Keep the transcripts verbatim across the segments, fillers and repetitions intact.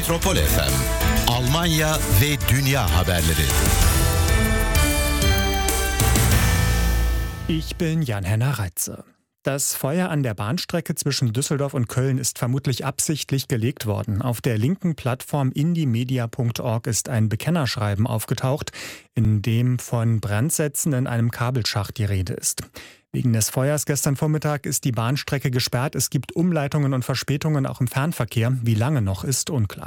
Metropol F M, Almanya ve dünya haberleri. Ich bin Jan-Henner Reitze. Das Feuer an der Bahnstrecke zwischen Düsseldorf und Köln ist vermutlich absichtlich gelegt worden. Auf der linken Plattform indiemedia punkt org ist ein Bekennerschreiben aufgetaucht, in dem von Brandsätzen in einem Kabelschacht die Rede ist. Wegen des Feuers gestern Vormittag ist die Bahnstrecke gesperrt. Es gibt Umleitungen und Verspätungen auch im Fernverkehr. Wie lange noch, ist unklar.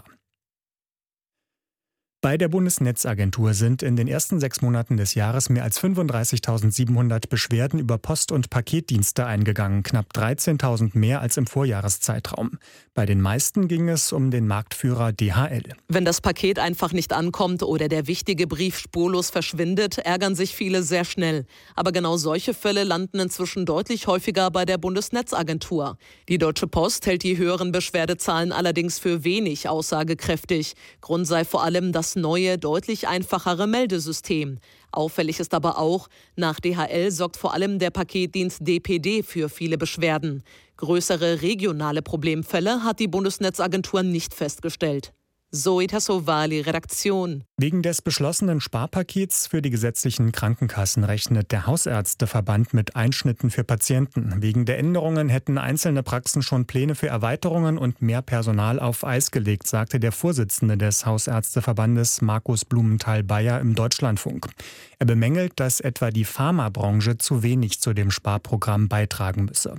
Bei der Bundesnetzagentur sind in den ersten sechs Monaten des Jahres mehr als fünfunddreißigtausendsiebenhundert Beschwerden über Post- und Paketdienste eingegangen, knapp dreizehntausend mehr als im Vorjahreszeitraum. Bei den meisten ging es um den Marktführer D H L. Wenn das Paket einfach nicht ankommt oder der wichtige Brief spurlos verschwindet, ärgern sich viele sehr schnell. Aber genau solche Fälle landen inzwischen deutlich häufiger bei der Bundesnetzagentur. Die Deutsche Post hält die höheren Beschwerdezahlen allerdings für wenig aussagekräftig. Grund sei vor allem das neue, deutlich einfachere Meldesystem. Auffällig ist aber auch, nach D H L sorgt vor allem der Paketdienst D P D für viele Beschwerden. Größere regionale Problemfälle hat die Bundesnetzagentur nicht festgestellt. Zoe Tassovali, Redaktion. Wegen des beschlossenen Sparpakets für die gesetzlichen Krankenkassen rechnet der Hausärzteverband mit Einschnitten für Patienten. Wegen der Änderungen hätten einzelne Praxen schon Pläne für Erweiterungen und mehr Personal auf Eis gelegt, sagte der Vorsitzende des Hausärzteverbandes Markus Blumenthal-Bayer im Deutschlandfunk. Er bemängelt, dass etwa die Pharmabranche zu wenig zu dem Sparprogramm beitragen müsse.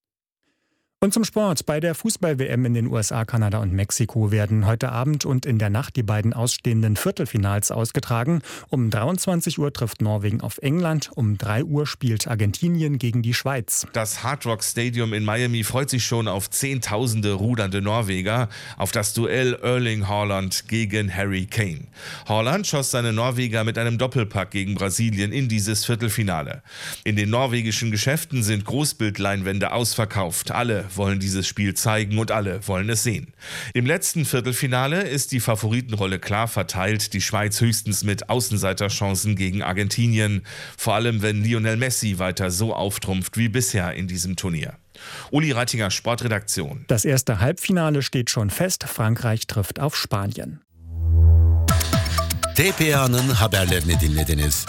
Und zum Sport. Bei der Fußball-W M in den U S A, Kanada und Mexiko werden heute Abend und in der Nacht die beiden ausstehenden Viertelfinals ausgetragen. Um dreiundzwanzig Uhr trifft Norwegen auf England, um drei Uhr spielt Argentinien gegen die Schweiz. Das Hard Rock Stadium in Miami freut sich schon auf zehntausende rudernde Norweger, auf das Duell Erling Haaland gegen Harry Kane. Haaland schoss seine Norweger mit einem Doppelpack gegen Brasilien in dieses Viertelfinale. In den norwegischen Geschäften sind Großbildleinwände ausverkauft. Alle wollen dieses Spiel zeigen und alle wollen es sehen. Im letzten Viertelfinale ist die Favoritenrolle klar verteilt, die Schweiz höchstens mit Außenseiterchancen gegen Argentinien, vor allem wenn Lionel Messi weiter so auftrumpft wie bisher in diesem Turnier. Uli Reitinger, Sportredaktion. Das erste Halbfinale steht schon fest, Frankreich trifft auf Spanien. T P A'nın haberlerini dinlediniz.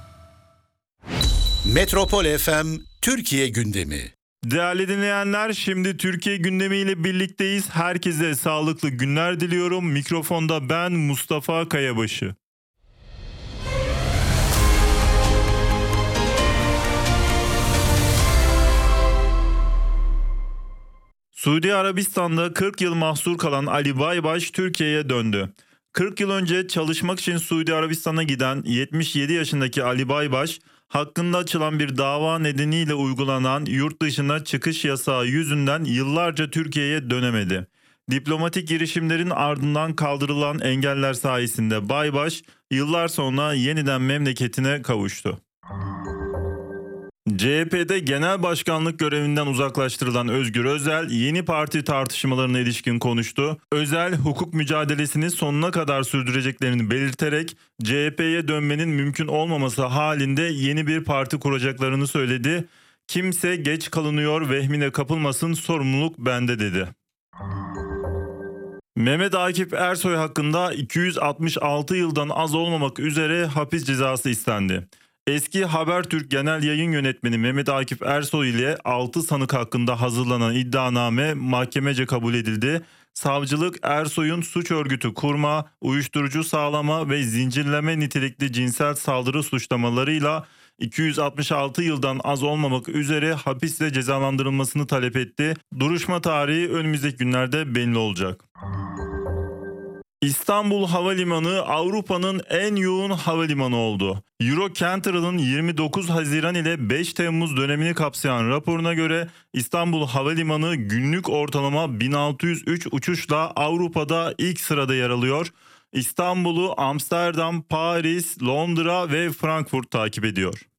Metropol F M Türkiye gündemi. Değerli dinleyenler, şimdi Türkiye gündemiyle birlikteyiz. Herkese sağlıklı günler diliyorum. Mikrofonda ben Mustafa Kayabaşı. Suudi Arabistan'da kırk yıl mahsur kalan Ali Baybaş Türkiye'ye döndü. kırk yıl önce çalışmak için Suudi Arabistan'a giden yetmiş yedi yaşındaki Ali Baybaş, hakkında açılan bir dava nedeniyle uygulanan yurt dışına çıkış yasağı yüzünden yıllarca Türkiye'ye dönemedi. Diplomatik girişimlerin ardından kaldırılan engeller sayesinde Baybaş yıllar sonra yeniden memleketine kavuştu. C H P'de genel başkanlık görevinden uzaklaştırılan Özgür Özel yeni parti tartışmalarına ilişkin konuştu. Özel hukuk mücadelesini sonuna kadar sürdüreceklerini belirterek C H P'ye dönmenin mümkün olmaması halinde yeni bir parti kuracaklarını söyledi. Kimse geç kalınıyor vehmine kapılmasın, sorumluluk bende dedi. Mehmet Akif Ersoy hakkında iki yüz altmış altı yıldan az olmamak üzere hapis cezası istendi. Eski Habertürk Genel Yayın Yönetmeni Mehmet Akif Ersoy ile altı sanık hakkında hazırlanan iddianame mahkemece kabul edildi. Savcılık Ersoy'un suç örgütü kurma, uyuşturucu sağlama ve zincirleme nitelikli cinsel saldırı suçlamalarıyla iki yüz altmış altı yıldan az olmamak üzere hapisle cezalandırılmasını talep etti. Duruşma tarihi önümüzdeki günlerde belli olacak. İstanbul Havalimanı Avrupa'nın en yoğun havalimanı oldu. Eurocontrol'ın yirmi dokuz Haziran ile beş Temmuz dönemini kapsayan raporuna göre İstanbul Havalimanı günlük ortalama bin altı yüz üç uçuşla Avrupa'da ilk sırada yer alıyor. İstanbul'u Amsterdam, Paris, Londra ve Frankfurt takip ediyor.